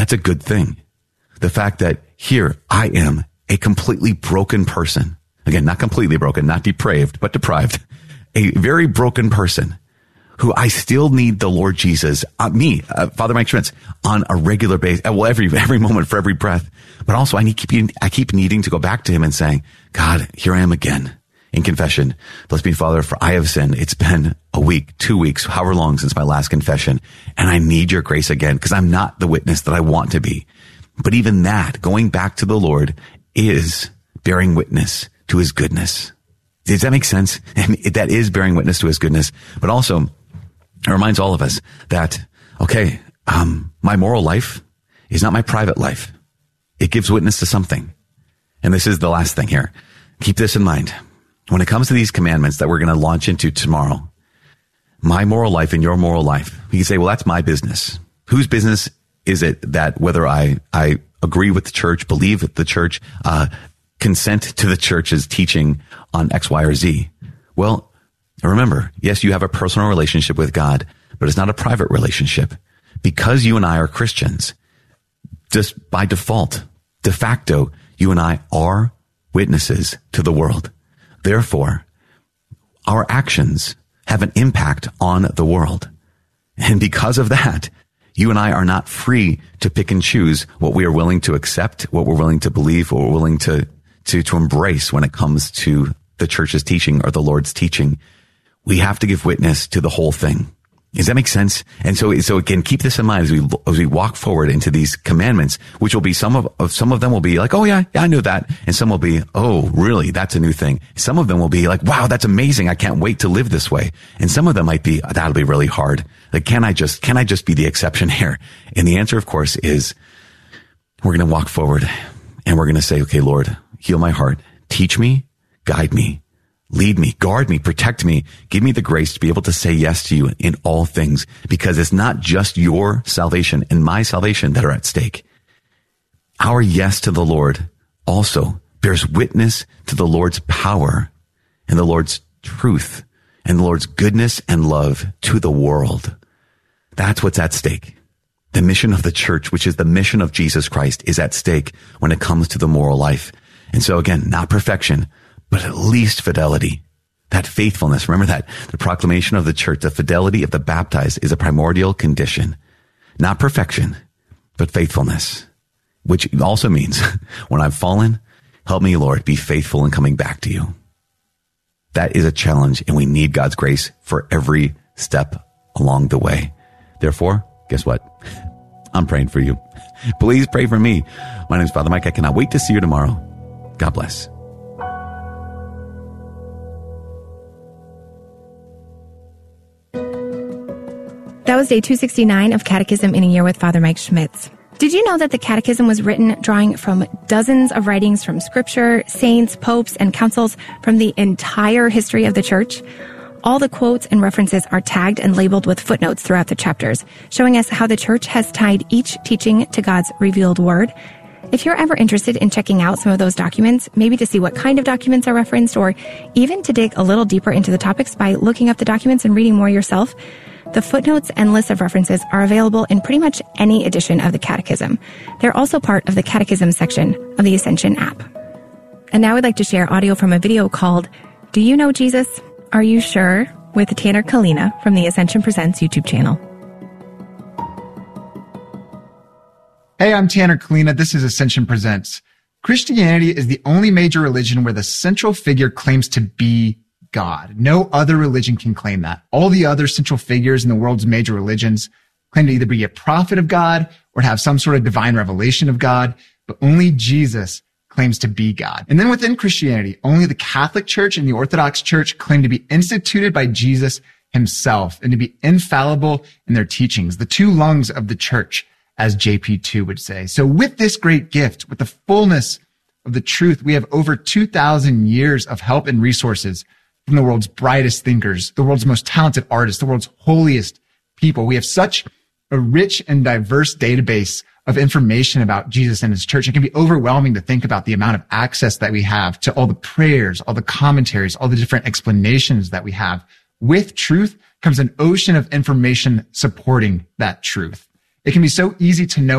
That's a good thing. The fact that here I am, a completely broken person. Again, not completely broken, not depraved, but deprived. A very broken person who I still need the Lord Jesus, Father Mike Schmitz, on a regular basis, well, every moment for every breath. But also I keep needing to go back to him and saying, God, here I am again in confession. Blessed be Father, for I have sinned. It's been a week, 2 weeks, however long since my last confession. And I need your grace again because I'm not the witness that I want to be. But even that, going back to the Lord, is bearing witness to his goodness. Does that make sense? And that is bearing witness to his goodness. But also, it reminds all of us that, okay, my moral life is not my private life. It gives witness to something. And this is the last thing here. Keep this in mind. When it comes to these commandments that we're going to launch into tomorrow, my moral life and your moral life, you can say, well, that's my business. Whose business is it that whether I agree with the church, believe with the church, consent to the church's teaching on X, Y, or Z? Well, remember, yes, you have a personal relationship with God, but it's not a private relationship. Because you and I are Christians, just by default, de facto, you and I are witnesses to the world. Therefore, our actions have an impact on the world. And because of that, you and I are not free to pick and choose what we are willing to accept, what we're willing to believe, what we're willing to embrace when it comes to the church's teaching or the Lord's teaching. We have to give witness to the whole thing. Does that make sense? And so again, keep this in mind as we walk forward into these commandments, which will be some of them will be like, oh yeah, I knew that. And some will be, oh, really? That's a new thing. Some of them will be like, wow, that's amazing. I can't wait to live this way. And some of them might be, that'll be really hard. Like, can I just be the exception here? And the answer, of course, is we're going to walk forward and we're going to say, okay, Lord, heal my heart. Teach me, guide me. Lead me, guard me, protect me. Give me the grace to be able to say yes to you in all things, because it's not just your salvation and my salvation that are at stake. Our yes to the Lord also bears witness to the Lord's power and the Lord's truth and the Lord's goodness and love to the world. That's what's at stake. The mission of the church, which is the mission of Jesus Christ, is at stake when it comes to the moral life. And so again, not perfection, but at least fidelity, that faithfulness. Remember that the proclamation of the church, the fidelity of the baptized is a primordial condition, not perfection, but faithfulness, which also means when I've fallen, help me, Lord, be faithful in coming back to you. That is a challenge, and we need God's grace for every step along the way. Therefore, guess what? I'm praying for you. Please pray for me. My name is Father Mike. I cannot wait to see you tomorrow. God bless. That was day 269 of Catechism in a Year with Father Mike Schmitz. Did you know that the Catechism was written drawing from dozens of writings from Scripture, saints, popes, and councils from the entire history of the Church? All the quotes and references are tagged and labeled with footnotes throughout the chapters, showing us how the Church has tied each teaching to God's revealed Word. If you're ever interested in checking out some of those documents, maybe to see what kind of documents are referenced, or even to dig a little deeper into the topics by looking up the documents and reading more yourself, the footnotes and lists of references are available in pretty much any edition of the Catechism. They're also part of the Catechism section of the Ascension app. And now I'd like to share audio from a video called, Do You Know Jesus? Are You Sure? With Tanner Kalina from the Ascension Presents YouTube channel. Hey, I'm Tanner Kalina. This is Ascension Presents. Christianity is the only major religion where the central figure claims to be God. No other religion can claim that. All the other central figures in the world's major religions claim to either be a prophet of God or to have some sort of divine revelation of God, but only Jesus claims to be God. And then within Christianity, only the Catholic Church and the Orthodox Church claim to be instituted by Jesus himself and to be infallible in their teachings, the two lungs of the church, as JP2 would say. So with this great gift, with the fullness of the truth, we have over 2,000 years of help and resources from the world's brightest thinkers, the world's most talented artists, the world's holiest people. We have such a rich and diverse database of information about Jesus and his church. It can be overwhelming to think about the amount of access that we have to all the prayers, all the commentaries, all the different explanations that we have. With truth comes an ocean of information supporting that truth. It can be so easy to know